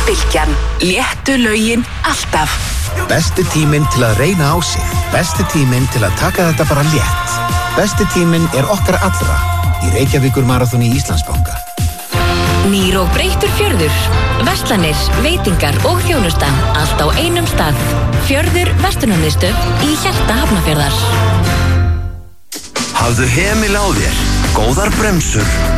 Bylgjan. Léttu lögin alltaf. Besti tíminn til að reyna á sig. Besti tíminn til að taka þetta bara létt. Besti tíminn okkar allra í Reykjavíkur Maraþoni Íslandsbanka. Nýr og breyttur fjörður. Verslanir, veitingar og þjónusta. Allt á einum stað. Fjörður verslunarmiðstöð í hjarta Hafnarfjarðar. Hafðu hemil á þér. Góðar bremsur